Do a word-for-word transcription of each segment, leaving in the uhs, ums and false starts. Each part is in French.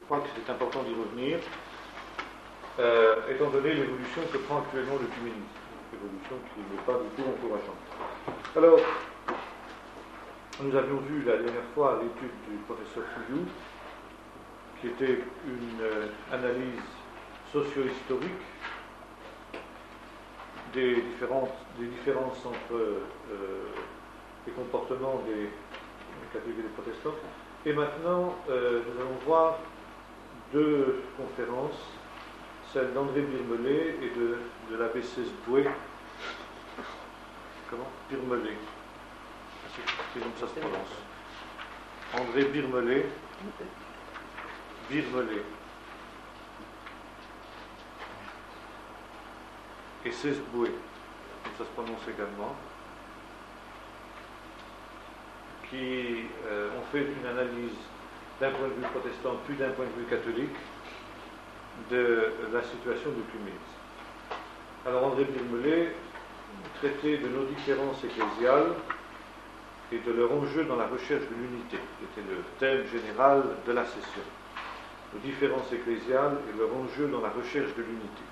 crois que c'est important d'y revenir, euh, étant donné l'évolution que prend actuellement l'œcuménisme, évolution qui n'est pas du tout encourageante. Alors, nous avions vu la dernière fois l'étude du professeur Fouillou, qui était une euh, analyse socio-historique des, différentes, des différences entre euh, les comportements des, des catholiques et des protestants. Et maintenant, euh, nous allons voir deux conférences, celle d'André Birmelet et de, de l'abbé Cesboué. Comment Birmelet. C'est comme ça se prononce. André Birmelet. Birmelet. Et Cesboué, comme ça se prononce également, qui euh, ont fait une analyse d'un point de vue protestant puis d'un point de vue catholique de la situation de l'œcuménisme. Alors André Birmelet traitait de nos différences ecclésiales et de leur enjeu dans la recherche de l'unité, qui était le thème général de la session. Nos différences ecclésiales et leur enjeu dans la recherche de l'unité.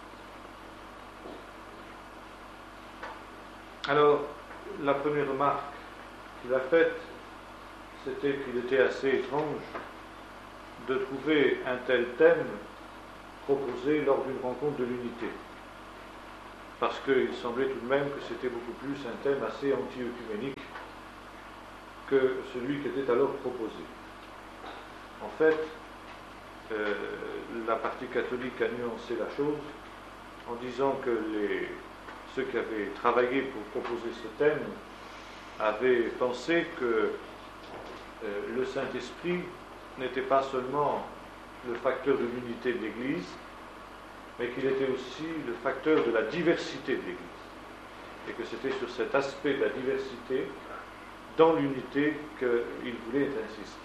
Alors, la première remarque qu'il a faite, c'était qu'il était assez étrange de trouver un tel thème proposé lors d'une rencontre de l'unité. Parce qu'il semblait tout de même que c'était beaucoup plus un thème assez anti-œcuménique que celui qui était alors proposé. En fait, euh, la partie catholique a nuancé la chose en disant que les, ceux qui avaient travaillé pour proposer ce thème avaient pensé que euh, le Saint-Esprit n'était pas seulement le facteur de l'unité de l'Église, mais qu'il était aussi le facteur de la diversité de l'Église. Et que c'était sur cet aspect de la diversité, dans l'unité, qu'il voulait insister.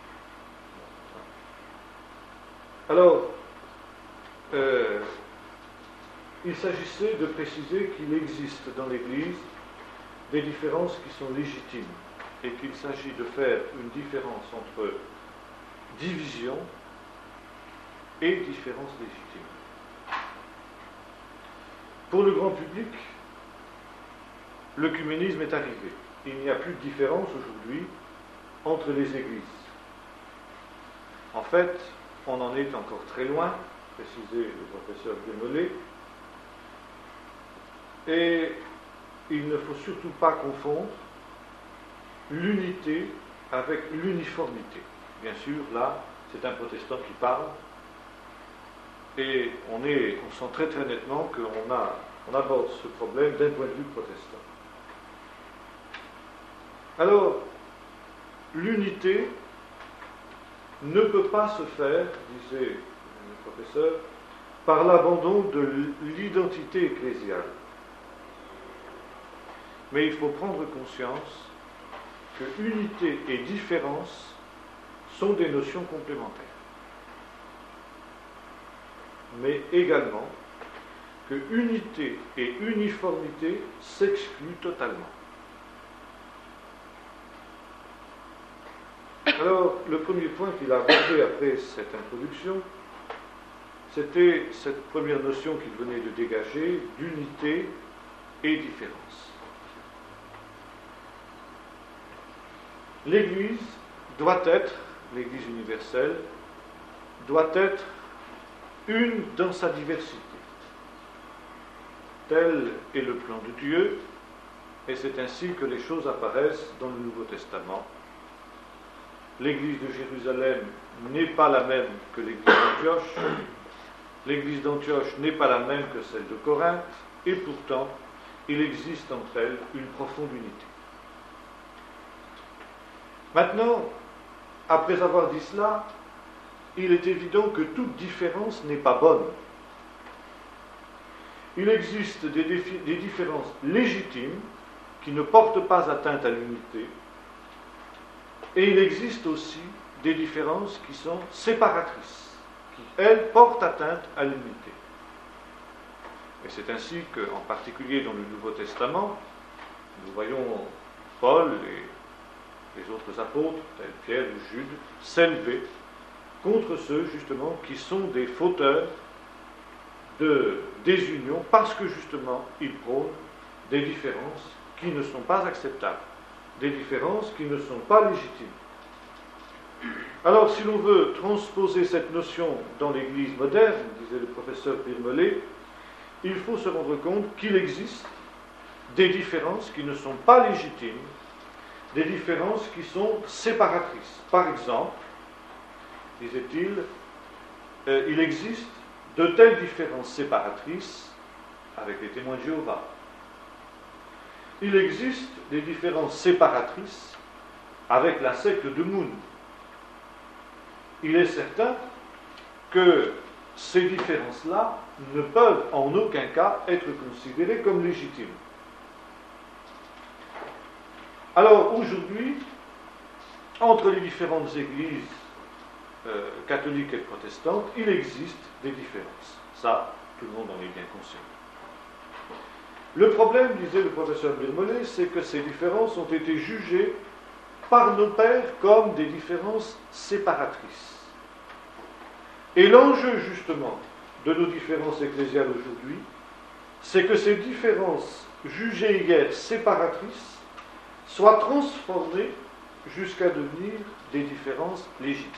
Alors, euh, il s'agissait de préciser qu'il existe dans l'Église des différences qui sont légitimes et qu'il s'agit de faire une différence entre division et différence légitime. Pour le grand public, l'œcuménisme est arrivé. Il n'y a plus de différence aujourd'hui entre les églises. En fait, on en est encore très loin, précisait le professeur Birmelet, et il ne faut surtout pas confondre l'unité avec l'uniformité. Bien sûr, là, c'est un protestant qui parle, et on, est, on sent très très nettement qu'on a, on aborde ce problème d'un point de vue protestant. Alors, l'unité ne peut pas se faire, disait le professeur, par l'abandon de l'identité ecclésiale. Mais il faut prendre conscience que unité et différence sont des notions complémentaires. Mais également que unité et uniformité s'excluent totalement. Alors, le premier point qu'il a abordé après cette introduction, c'était cette première notion qu'il venait de dégager d'unité et différence. L'Église doit être, l'Église universelle, doit être une dans sa diversité. Tel est le plan de Dieu, et c'est ainsi que les choses apparaissent dans le Nouveau Testament. L'église de Jérusalem n'est pas la même que l'église d'Antioche, l'église d'Antioche n'est pas la même que celle de Corinthe, et pourtant, il existe entre elles une profonde unité. Maintenant, après avoir dit cela, il est évident que toute différence n'est pas bonne. Il existe des, défi- des différences légitimes qui ne portent pas atteinte à l'unité, et il existe aussi des différences qui sont séparatrices, qui, elles, portent atteinte à l'unité. Et c'est ainsi qu'en particulier dans le Nouveau Testament, nous voyons Paul et les autres apôtres, tels Pierre ou Jude, s'élever contre ceux, justement, qui sont des fauteurs de désunion, parce que, justement, ils prônent des différences qui ne sont pas acceptables, des différences qui ne sont pas légitimes. Alors, si l'on veut transposer cette notion dans l'Église moderne, disait le professeur Birmelet, il faut se rendre compte qu'il existe des différences qui ne sont pas légitimes, des différences qui sont séparatrices. Par exemple, disait-il, euh, il existe de telles différences séparatrices avec les témoins de Jéhovah. Il existe des différences séparatrices avec la secte de Moon. Il est certain que ces différences-là ne peuvent en aucun cas être considérées comme légitimes. Alors aujourd'hui, entre les différentes églises euh, catholiques et protestantes, il existe des différences. Ça, tout le monde en est bien conscient. Le problème, disait le professeur Birmelet, c'est que ces différences ont été jugées par nos pères comme des différences séparatrices. Et l'enjeu, justement, de nos différences ecclésiales aujourd'hui, c'est que ces différences jugées hier séparatrices soient transformées jusqu'à devenir des différences légitimes.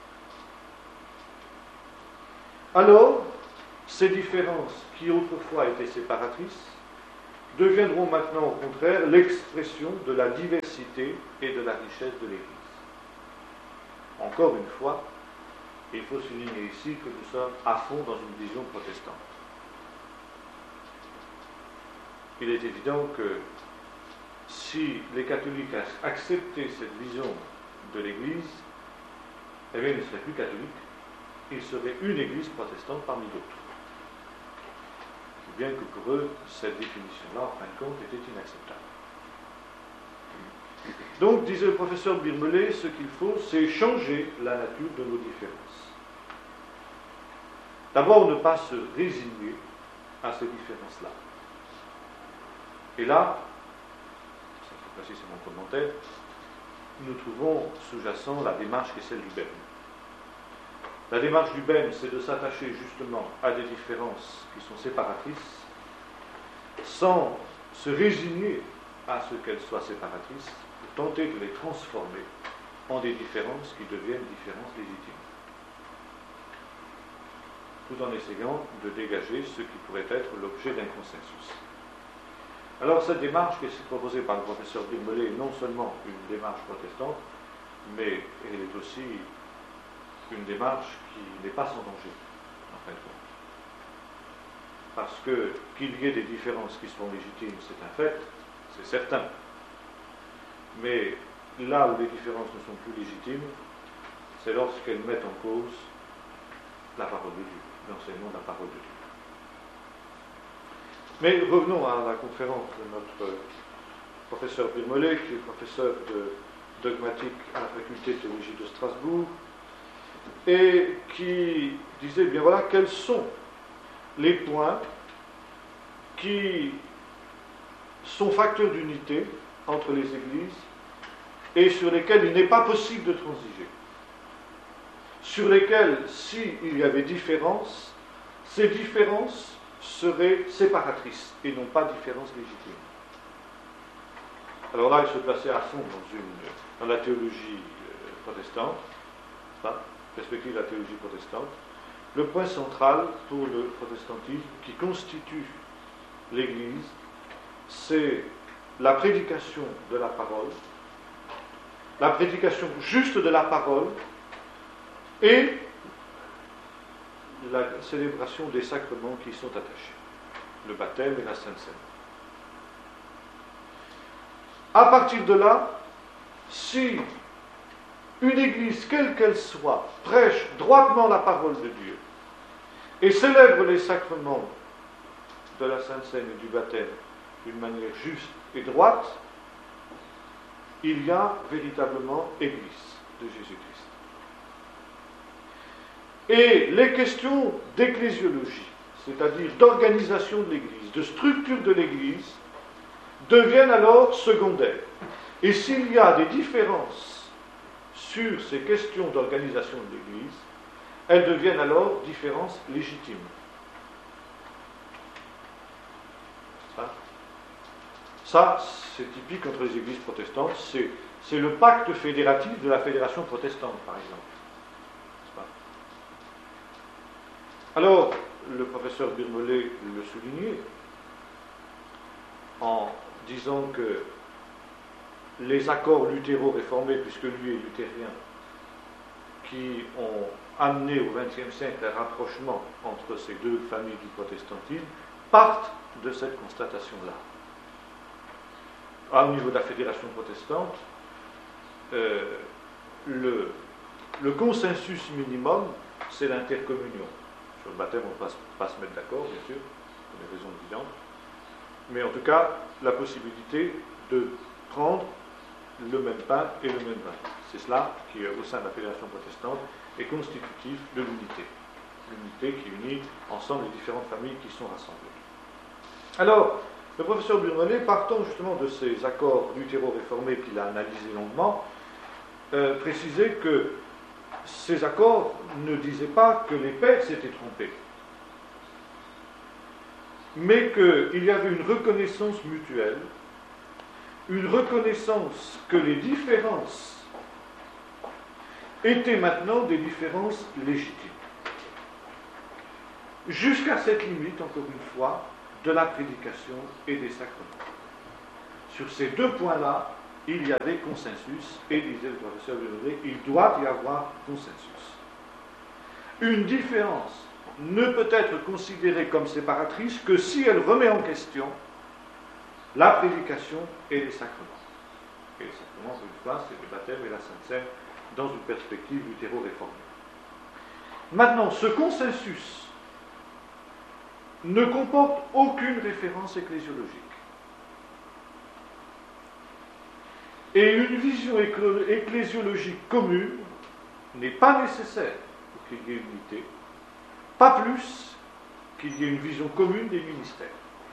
Alors, ces différences qui autrefois étaient séparatrices deviendront maintenant au contraire l'expression de la diversité et de la richesse de l'Église. Encore une fois, il faut souligner ici que nous sommes à fond dans une vision protestante. Il est évident que si les catholiques acceptaient cette vision de l'Église, eh bien, ils ne seraient plus catholiques, ils seraient une Église protestante parmi d'autres. Bien que pour eux, cette définition-là, en fin de compte, était inacceptable. Donc, disait le professeur Birmelet, ce qu'il faut, c'est changer la nature de nos différences. D'abord, ne pas se résigner à ces différences-là. Et là, cette fois-ci c'est mon commentaire, nous trouvons sous-jacent la démarche qui est celle du B E M. La démarche du B E M, c'est de s'attacher justement à des différences qui sont séparatrices, sans se résigner à ce qu'elles soient séparatrices, pour tenter de les transformer en des différences qui deviennent différences légitimes, tout en essayant de dégager ce qui pourrait être l'objet d'un consensus. Alors cette démarche qui est proposée par le professeur Birmelet est non seulement une démarche protestante, mais elle est aussi une démarche qui n'est pas sans danger, en fin de compte. Parce que qu'il y ait des différences qui sont légitimes, c'est un fait, c'est certain. Mais là où les différences ne sont plus légitimes, c'est lorsqu'elles mettent en cause la parole de Dieu, l'enseignement de la parole de Dieu. Mais revenons à la conférence de notre professeur Birmelet, qui est professeur de dogmatique à la faculté de théologie de Strasbourg, et qui disait, bien voilà, quels sont les points qui sont facteurs d'unité entre les églises et sur lesquels il n'est pas possible de transiger. Sur lesquels, s'il y avait différence, ces différences seraient séparatrices et non pas différences légitimes. Alors là, il se plaçait à fond dans, une, dans la théologie euh, protestante, ça, perspective de la théologie protestante. Le point central pour le protestantisme qui constitue l'Église, c'est la prédication de la parole, la prédication juste de la parole et la célébration des sacrements qui y sont attachés, le baptême et la Sainte Seine. À partir de là, si une Église, quelle qu'elle soit, prêche droitement la parole de Dieu et célèbre les sacrements de la Sainte Seine et du baptême d'une manière juste et droite, il y a véritablement Église de Jésus-Christ. Et les questions d'ecclésiologie, c'est-à-dire d'organisation de l'Église, de structure de l'Église, deviennent alors secondaires. Et s'il y a des différences sur ces questions d'organisation de l'Église, elles deviennent alors différences légitimes. Ça, Ça c'est typique entre les églises protestantes, c'est, c'est le pacte fédératif de la fédération protestante, par exemple. Alors, le professeur Birmelet le soulignait en disant que les accords luthéro-réformés, puisque lui est luthérien, qui ont amené au vingtième siècle un rapprochement entre ces deux familles du protestantisme, partent de cette constatation-là. Au niveau de la fédération protestante, euh, le, le consensus minimum, c'est l'intercommunion. Sur le baptême, on ne va pas se mettre d'accord, bien sûr, pour des raisons évidentes. Mais en tout cas, la possibilité de prendre le même pain et le même vin. C'est cela qui, au sein de la fédération protestante, est constitutif de l'unité. L'unité qui unit ensemble les différentes familles qui sont rassemblées. Alors, le professeur Birmelet, partant justement de ces accords luthéro-réformés qu'il a analysés longuement, euh, précisait que ces accords ne disaient pas que les pères s'étaient trompés, mais qu'il y avait une reconnaissance mutuelle, une reconnaissance que les différences étaient maintenant des différences légitimes. Jusqu'à cette limite, encore une fois, de la prédication et des sacrements. Sur ces deux points-là, il y avait consensus, et disait le professeur Birmelet, il doit y avoir consensus. Une différence ne peut être considérée comme séparatrice que si elle remet en question la prédication et les sacrements. Et les sacrements, encore une fois, c'est le baptême et la Sainte Seine dans une perspective luthéro-réformée. Maintenant, ce consensus ne comporte aucune référence ecclésiologique. Et une vision ecclésiologique commune n'est pas nécessaire pour qu'il y ait unité, pas plus qu'il y ait une vision commune des ministères.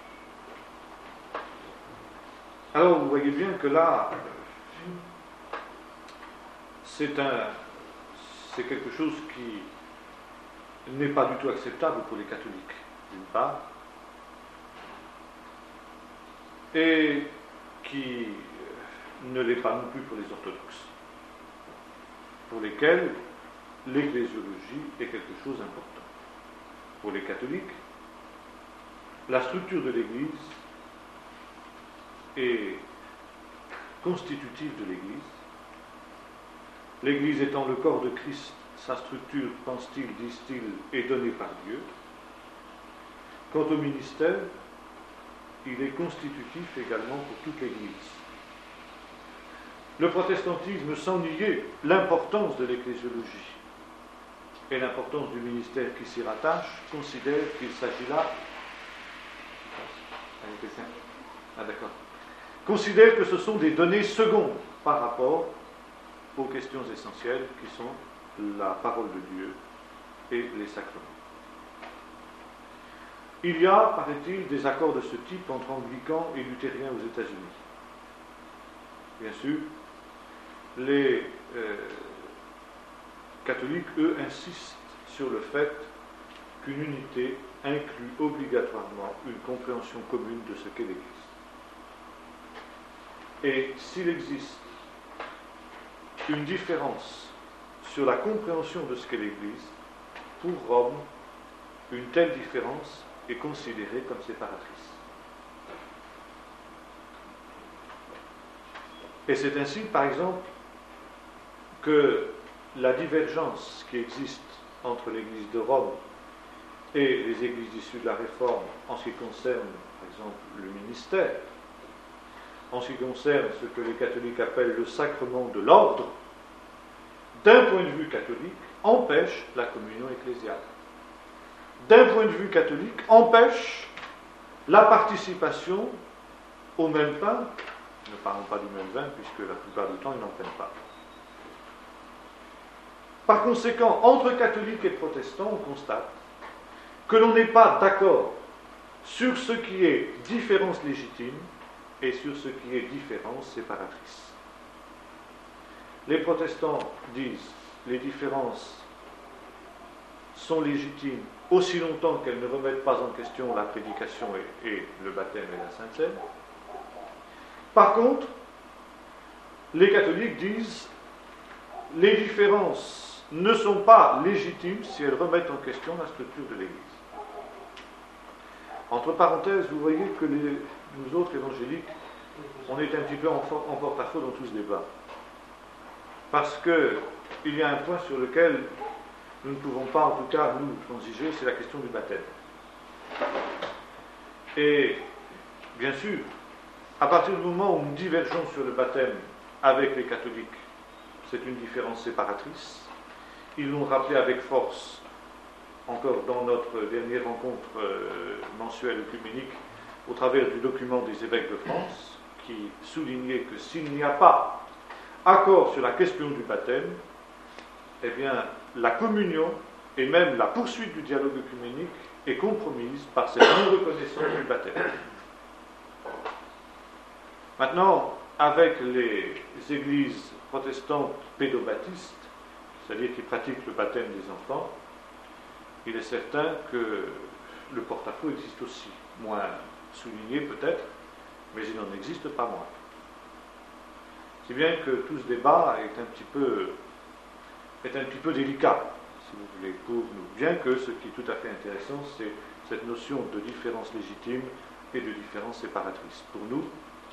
Alors vous voyez bien que là, c'est, un, c'est quelque chose qui n'est pas du tout acceptable pour les catholiques, d'une part, et qui ne l'est pas non plus pour les orthodoxes, pour lesquels l'ecclésiologie est quelque chose d'important. Pour les catholiques, la structure de l'Église est constitutive de l'Église. L'Église étant le corps de Christ, sa structure, pense-t-il, disent-ils, est donnée par Dieu. Quant au ministère, il est constitutif également pour toute l'Église. Le protestantisme, sans nier l'importance de l'ecclésiologie et l'importance du ministère qui s'y rattache, considère qu'il s'agit là... Ah d'accord. Considère que ce sont des données secondes par rapport aux questions essentielles qui sont la parole de Dieu et les sacrements. Il y a, paraît-il, des accords de ce type entre anglicans et luthériens aux États-Unis. Bien sûr, les euh, catholiques, eux, insistent sur le fait qu'une unité inclut obligatoirement une compréhension commune de ce qu'est l'Église. Et s'il existe une différence sur la compréhension de ce qu'est l'Église, pour Rome, une telle différence est considérée comme séparatrice. Et c'est ainsi, par exemple, que la divergence qui existe entre l'Église de Rome et les églises issues de la Réforme en ce qui concerne, par exemple, le ministère, en ce qui concerne ce que les catholiques appellent le sacrement de l'ordre, d'un point de vue catholique, empêche la communion ecclésiale. D'un point de vue catholique, empêche la participation au même pain. Ne parlons pas du même vin, puisque la plupart du temps, ils n'en prennent pas. Par conséquent, entre catholiques et protestants, on constate que l'on n'est pas d'accord sur ce qui est différence légitime et sur ce qui est différence séparatrice. Les protestants disent les différences sont légitimes aussi longtemps qu'elles ne remettent pas en question la prédication et, et le baptême et la Sainte Seine. Par contre, les catholiques disent les différences ne sont pas légitimes si elles remettent en question la structure de l'Église. Entre parenthèses, vous voyez que les, nous autres évangéliques, on est un petit peu en, en porte-à-faux dans tout ce débat. Parce qu'il y a un point sur lequel nous ne pouvons pas, en tout cas, nous transiger, c'est la question du baptême. Et, bien sûr, à partir du moment où nous divergeons sur le baptême avec les catholiques, c'est une différence séparatrice. Ils l'ont rappelé avec force, encore dans notre dernière rencontre euh, mensuelle œcuménique, au travers du document des évêques de France, qui soulignait que s'il n'y a pas accord sur la question du baptême, eh bien, la communion et même la poursuite du dialogue œcuménique est compromise par cette non-reconnaissance du baptême. Maintenant, avec les églises protestantes pédobaptistes, c'est-à-dire qui pratiquent le baptême des enfants, il est certain que le porte-à-faux existe aussi, moins souligné peut-être, mais il n'en existe pas moins. Si bien que tout ce débat est un petit peu, est un petit peu délicat, si vous voulez, pour nous. Bien que ce qui est tout à fait intéressant, c'est cette notion de différence légitime et de différence séparatrice. Pour nous,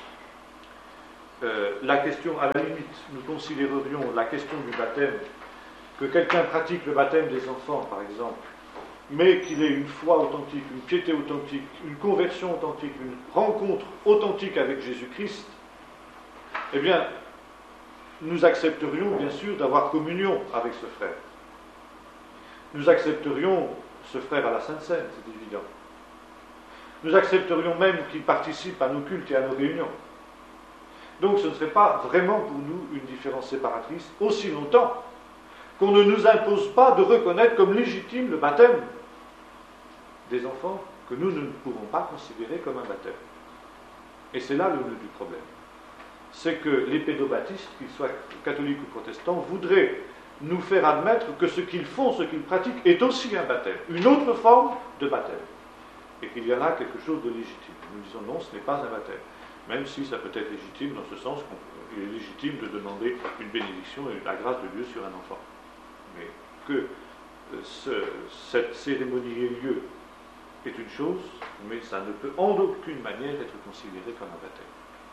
euh, la question, à la limite, nous considérerions la question du baptême, que quelqu'un pratique le baptême des enfants, par exemple, mais qu'il ait une foi authentique, une piété authentique, une conversion authentique, une rencontre authentique avec Jésus-Christ, eh bien, nous accepterions bien sûr d'avoir communion avec ce frère. Nous accepterions ce frère à la Sainte Seine, c'est évident. Nous accepterions même qu'il participe à nos cultes et à nos réunions. Donc ce ne serait pas vraiment pour nous une différence séparatrice, aussi longtemps qu'on ne nous impose pas de reconnaître comme légitime le baptême des enfants que nous ne pouvons pas considérer comme un baptême. Et c'est là le nœud du problème. C'est que les pédobaptistes, qu'ils soient catholiques ou protestants, voudraient nous faire admettre que ce qu'ils font, ce qu'ils pratiquent, est aussi un baptême, une autre forme de baptême. Et qu'il y en a quelque chose de légitime. Nous disons non, ce n'est pas un baptême. Même si ça peut être légitime dans ce sens qu'il est légitime de demander une bénédiction et la grâce de Dieu sur un enfant. Mais que ce, cette cérémonie ait lieu est une chose, mais ça ne peut en aucune manière être considéré comme un baptême.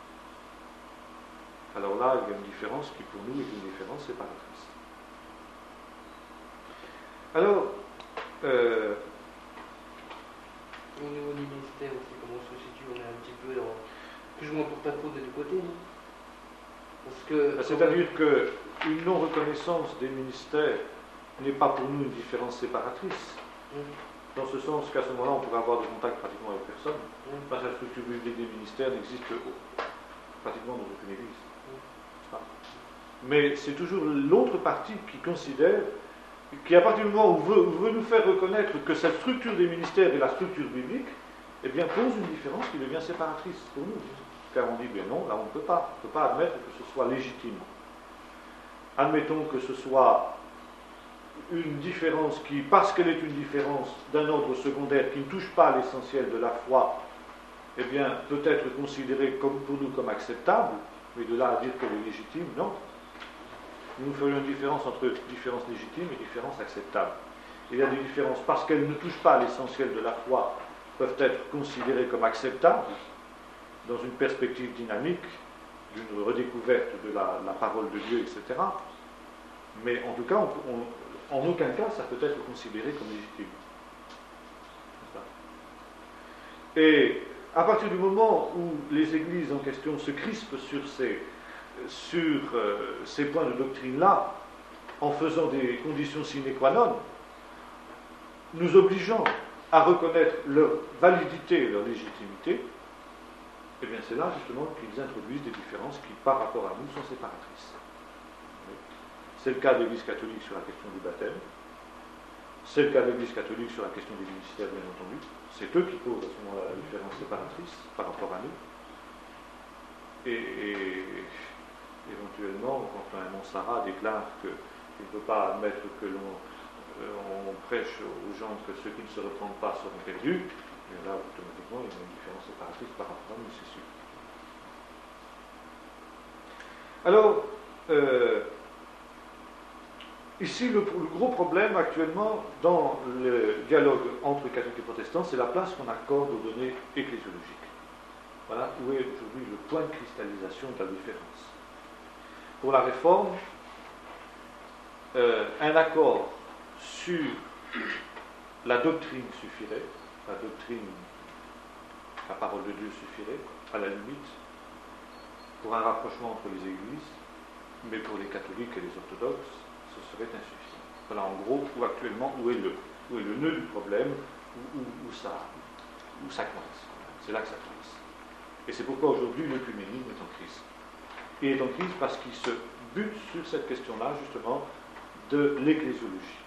Alors là, il y a une différence qui pour nous est une différence séparatrice. Alors, euh, au niveau du ministère aussi, comment on se situe, on est un petit peu dans, plus ou moins porte-à-faux des deux côtés, non? Parce que, c'est-à-dire qu'une non-reconnaissance des ministères n'est pas pour nous une différence séparatrice. Mmh. Dans ce sens qu'à ce moment-là, on pourrait avoir des contacts pratiquement avec personne, mmh. parce que la structure publique des ministères n'existe pratiquement dans aucune église. Mmh. Mais c'est toujours l'autre partie qui considère, qui à partir du moment où veut, où veut nous faire reconnaître que cette structure des ministères est la structure biblique, eh bien pose une différence qui devient séparatrice pour nous. Car on dit, bien non, là on ne peut pas. On ne peut pas admettre que ce soit légitime. Admettons que ce soit une différence qui, parce qu'elle est une différence d'un ordre secondaire qui ne touche pas à l'essentiel de la foi, eh bien, peut être considérée comme, pour nous comme acceptable, mais de là à dire qu'elle est légitime, non. Nous ferions une différence entre différence légitime et différence acceptable. Il y a des différences, parce qu'elles ne touchent pas à l'essentiel de la foi, peuvent être considérées comme acceptables, dans une perspective dynamique, d'une redécouverte de la, la parole de Dieu, et cetera. Mais en tout cas, on, on, en aucun cas, ça peut être considéré comme légitime. Et à partir du moment où les églises en question se crispent sur ces, sur, euh, ces points de doctrine-là, en faisant des conditions sine qua non, nous obligeant à reconnaître leur validité et leur légitimité, eh bien c'est là justement qu'ils introduisent des différences qui, par rapport à nous, sont séparatrices. C'est le cas de l'Église catholique sur la question du baptême, c'est le cas de l'Église catholique sur la question des ministères, bien entendu. C'est eux qui posent à ce moment-là la différence séparatrice par rapport à nous. Et, et éventuellement, quand un Montserrat déclare qu'il ne peut pas admettre que l'on euh, on prêche aux gens que ceux qui ne se reprennent pas seront perdus, et là, automatiquement, il y a une différence séparatiste par rapport à nous, c'est sûr. Alors, euh, ici, le, le gros problème actuellement dans le dialogue entre catholiques et protestants, c'est la place qu'on accorde aux données ecclésiologiques. Voilà où est aujourd'hui le point de cristallisation de la différence. Pour la réforme, euh, un accord sur la doctrine suffirait, la doctrine, la parole de Dieu suffirait, à la limite, pour un rapprochement entre les églises, mais pour les catholiques et les orthodoxes, ce serait insuffisant. Voilà en gros où actuellement où est le, où est le nœud du problème, où, où, où, ça, où ça coince. C'est là que ça coince. Et c'est pourquoi aujourd'hui l'œcuménisme est en crise. Il est en crise parce qu'il se bute sur cette question-là, justement, de l'ecclésiologie.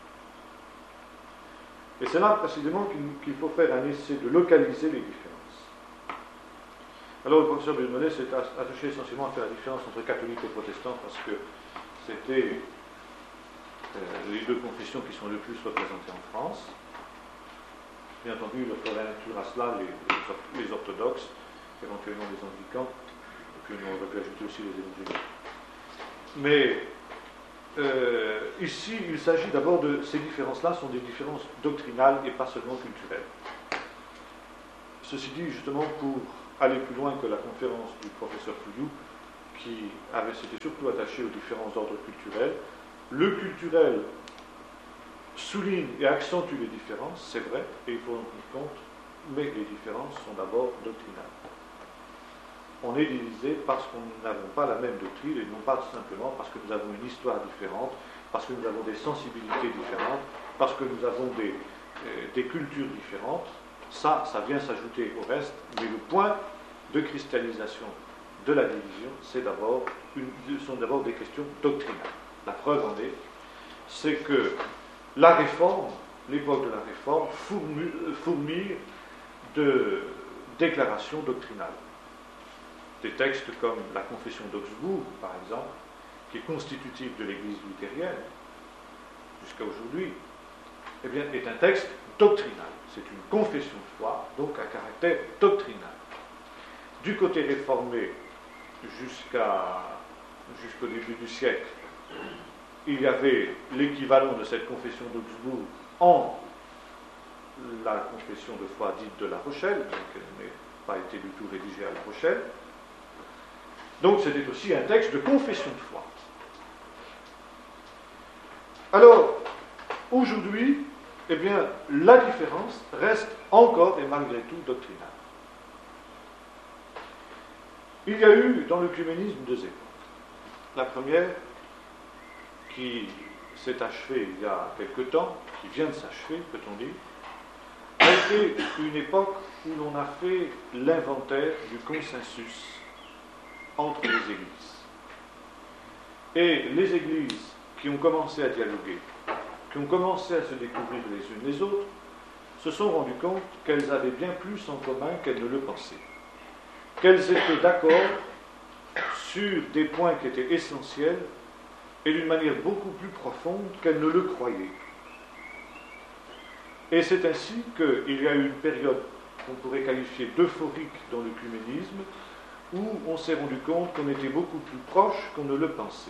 Et c'est là précisément qu'il, qu'il faut faire un essai de localiser les différences. Alors le professeur Belmonnet s'est attaché essentiellement à faire la différence entre catholiques et protestants parce que c'était euh, les deux confessions qui sont le plus représentées en France. Bien entendu, il faudrait inclure à cela les, les, les orthodoxes, éventuellement les anglicans, et puis on aurait pu ajouter aussi les évangéliques. Mais euh, ici, il s'agit d'abord de ces différences-là sont des différences doctrinales et pas seulement culturelles. Ceci dit, justement, pour aller plus loin que la conférence du professeur Pouillou, qui avait, s'était surtout attaché aux différents ordres culturels, le culturel souligne et accentue les différences, c'est vrai, et il faut en tenir compte, mais les différences sont d'abord doctrinales. On est divisé parce que nous n'avons pas la même doctrine, et non pas simplement parce que nous avons une histoire différente, parce que nous avons des sensibilités différentes, parce que nous avons des, euh, des cultures différentes. Ça, ça vient s'ajouter au reste, mais le point de cristallisation de la division, c'est d'abord une, ce sont d'abord des questions doctrinales. La preuve en est, c'est que la réforme, l'époque de la réforme, fourmille de déclarations doctrinales. Des textes comme la Confession d'Augsbourg, par exemple, qui est constitutive de l'Église luthérienne, jusqu'à aujourd'hui, eh bien, est un texte doctrinal. C'est une confession de foi, donc à caractère doctrinal. Du côté réformé, jusqu'à, jusqu'au début du siècle, il y avait l'équivalent de cette confession d'Augsbourg en la confession de foi dite de La Rochelle, donc elle n'a pas été du tout rédigée à La Rochelle. Donc c'était aussi un texte de confession de foi. Alors, aujourd'hui, eh bien, la différence reste encore et malgré tout doctrinale. Il y a eu dans l'œcuménisme deux époques. La première, qui s'est achevée il y a quelque temps, qui vient de s'achever, peut-on dire, a été une époque où l'on a fait l'inventaire du consensus entre les églises. Et les églises qui ont commencé à dialoguer, qui ont commencé à se découvrir les unes les autres, se sont rendues compte qu'elles avaient bien plus en commun qu'elles ne le pensaient. Qu'elles étaient d'accord sur des points qui étaient essentiels et d'une manière beaucoup plus profonde qu'elles ne le croyaient. Et c'est ainsi qu'il y a eu une période qu'on pourrait qualifier d'euphorique dans l'œcuménisme, où on s'est rendu compte qu'on était beaucoup plus proche qu'on ne le pensait.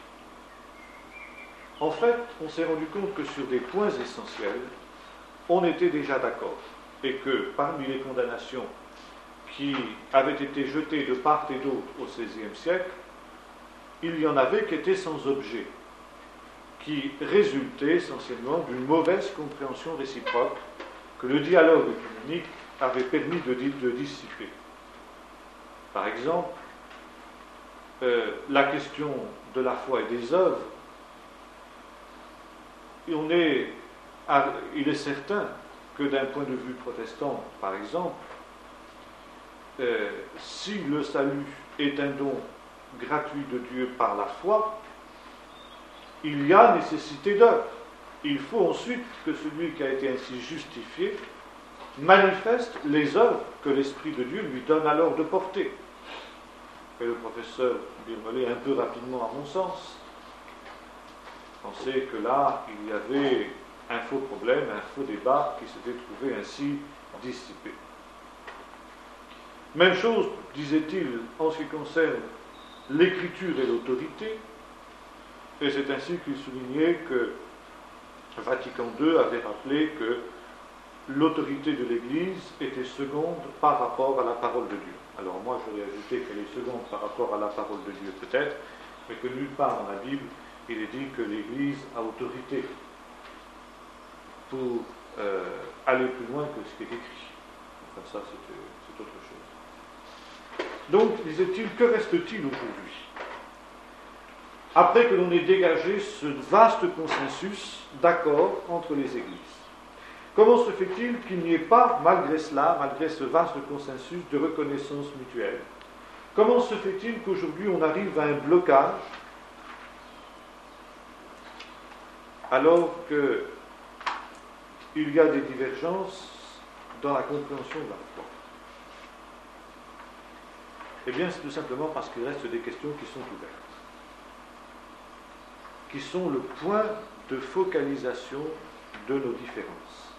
En fait, on s'est rendu compte que sur des points essentiels, on était déjà d'accord, et que parmi les condamnations qui avaient été jetées de part et d'autre au seizième siècle, il y en avait qui étaient sans objet, qui résultaient essentiellement d'une mauvaise compréhension réciproque que le dialogue œcuménique avait permis de, de dissiper. Par exemple, euh, la question de la foi et des œuvres, on est, il est certain que d'un point de vue protestant, par exemple, euh, si le salut est un don gratuit de Dieu par la foi, il y a nécessité d'œuvre. Il faut ensuite que celui qui a été ainsi justifié manifeste les œuvres que l'Esprit de Dieu lui donne alors de porter. et le professeur Birmelet un peu rapidement à mon sens, pensait que là, il y avait un faux problème, un faux débat qui s'était trouvé ainsi dissipé. Même chose, disait-il, en ce qui concerne l'écriture et l'autorité, et c'est ainsi qu'il soulignait que Vatican deux avait rappelé que l'autorité de l'Église était seconde par rapport à la parole de Dieu. Alors moi, j'aurais ajouté qu'elle est seconde par rapport à la parole de Dieu peut-être, mais que nulle part dans la Bible, il est dit que l'Église a autorité pour euh, aller plus loin que ce qui est écrit. Enfin, ça, c'est, c'est autre chose. Donc, disait-il, que reste-t-il aujourd'hui? Après que l'on ait dégagé ce vaste consensus d'accord entre les Églises, comment se fait-il qu'il n'y ait pas, malgré cela, malgré ce vaste consensus, de reconnaissance mutuelle? Comment se fait-il qu'aujourd'hui on arrive à un blocage alors qu'il y a des divergences dans la compréhension de la foi? Eh bien, c'est tout simplement parce qu'il reste des questions qui sont ouvertes, qui sont le point de focalisation de nos différences.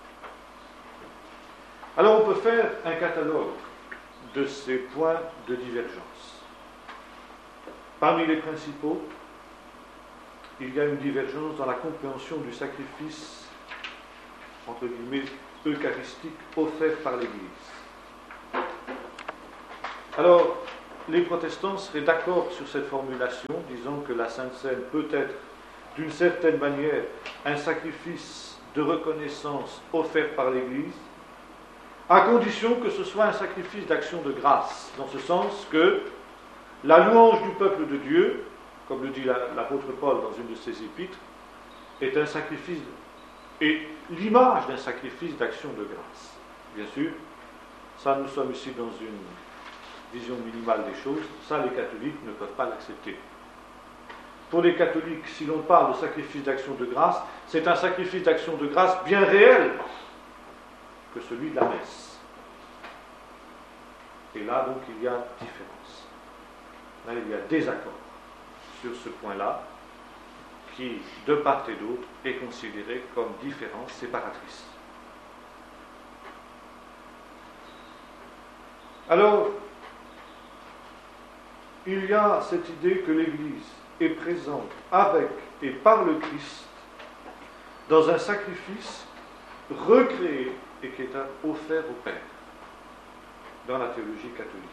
Alors on peut faire un catalogue de ces points de divergence. Parmi les principaux, il y a une divergence dans la compréhension du sacrifice, entre guillemets, eucharistique offert par l'Église. Alors, les protestants seraient d'accord sur cette formulation, disant que la Sainte Seine peut être, d'une certaine manière, un sacrifice de reconnaissance offert par l'Église, à condition que ce soit un sacrifice d'action de grâce, dans ce sens que la louange du peuple de Dieu, comme le dit l'apôtre Paul dans une de ses épîtres, est un sacrifice, et l'image d'un sacrifice d'action de grâce. Bien sûr, ça nous sommes ici dans une vision minimale des choses, ça les catholiques ne peuvent pas l'accepter. Pour les catholiques, si l'on parle de sacrifice d'action de grâce, c'est un sacrifice d'action de grâce bien réel que celui de la messe. Et là, donc, il y a différence. Là, il y a désaccord sur ce point-là, qui, de part et d'autre, est considéré comme différence séparatrice. Alors, il y a cette idée que l'Église est présente avec et par le Christ dans un sacrifice recréé et qui est offert au Père dans la théologie catholique.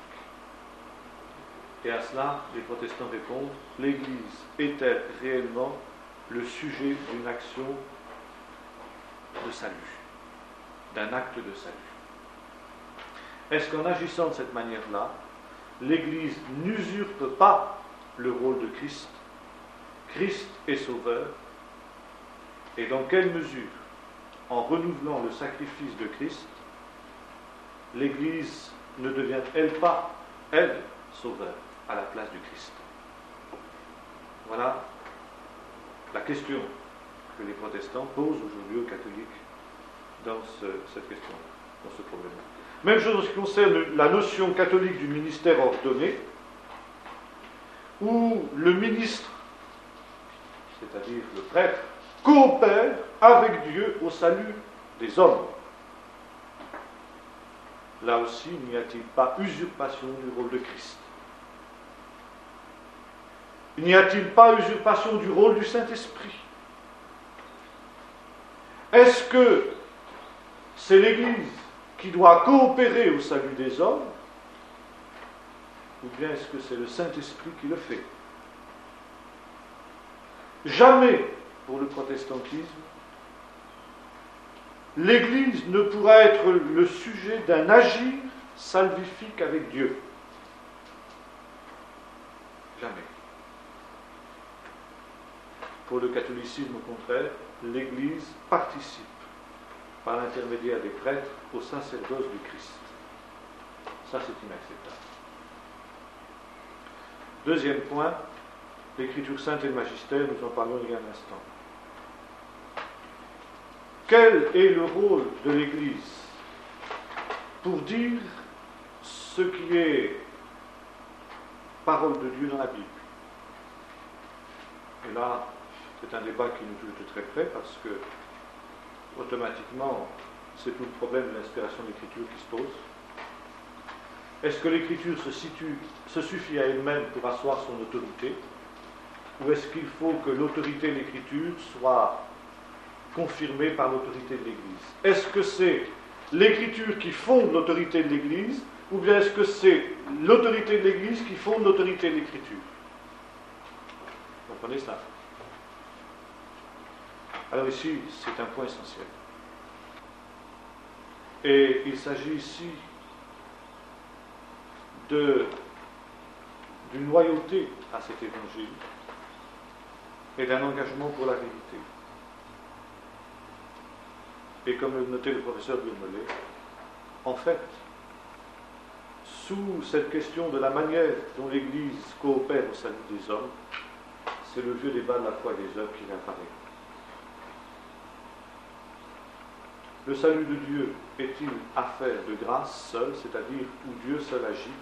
Et à cela, les protestants répondent, l'Église est-elle réellement le sujet d'une action de salut, d'un acte de salut? Est-ce qu'en agissant de cette manière-là, l'Église n'usurpe pas le rôle de Christ? Christ est sauveur. Et dans quelle mesure, en renouvelant le sacrifice de Christ, l'Église ne devient-elle pas, elle, sauveur à la place du Christ? Voilà la question que les protestants posent aujourd'hui aux catholiques dans ce, cette question, dans ce problème. Même chose en ce qui concerne la notion catholique du ministère ordonné, où le ministre, c'est-à-dire le prêtre, coopère avec Dieu au salut des hommes. Là aussi, n'y a-t-il pas usurpation du rôle de Christ? N'y a-t-il pas usurpation du rôle du Saint-Esprit? Est-ce que c'est l'Église qui doit coopérer au salut des hommes, ou bien est-ce que c'est le Saint-Esprit qui le fait? Jamais, pour le protestantisme, l'Église ne pourra être le sujet d'un agir salvifique avec Dieu. Jamais. Pour le catholicisme, au contraire, l'Église participe, par l'intermédiaire des prêtres, au sacerdoce du Christ. Ça, c'est inacceptable. Deuxième point, l'Écriture sainte et le magistère, nous en parlons il y a un instant. Quel est le rôle de l'Église pour dire ce qui est parole de Dieu dans la Bible? Et là, c'est un débat qui nous touche de très près parce que, automatiquement, c'est tout le problème de l'inspiration de l'Écriture qui se pose. Est-ce que l'Écriture se situe, se suffit à elle-même pour asseoir son autorité? Ou est-ce qu'il faut que l'autorité de l'Écriture soit confirmée par l'autorité de l'Église? Est-ce que c'est l'Écriture qui fonde l'autorité de l'Église, ou bien est-ce que c'est l'autorité de l'Église qui fonde l'autorité de l'Écriture? Vous comprenez ça? Alors ici, c'est un point essentiel. Et il s'agit ici de, d'une loyauté à cet évangile et d'un engagement pour la vérité. Et comme le notait le professeur Biermollet, en fait, sous cette question de la manière dont l'Église coopère au salut des hommes, c'est le vieux débat de la foi des œuvres qui apparaît. Le salut de Dieu est-il affaire de grâce seule, c'est-à-dire où Dieu seul agit,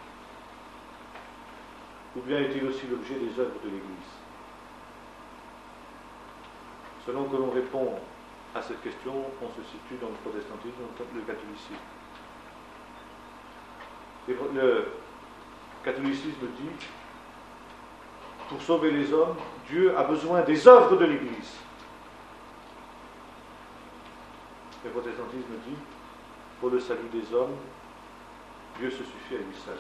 ou bien est-il aussi l'objet des œuvres de l'Église? Selon que l'on répond à cette question, on se situe dans le protestantisme, dans le catholicisme. Le catholicisme dit, pour sauver les hommes, Dieu a besoin des œuvres de l'Église. Le protestantisme dit, pour le salut des hommes, Dieu se suffit à lui seul.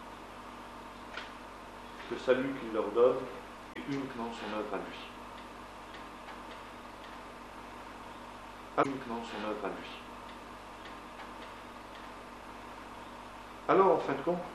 Le salut qu'il leur donne est uniquement son œuvre à lui. Uniquement son œuvre à lui. Alors, en fin de compte,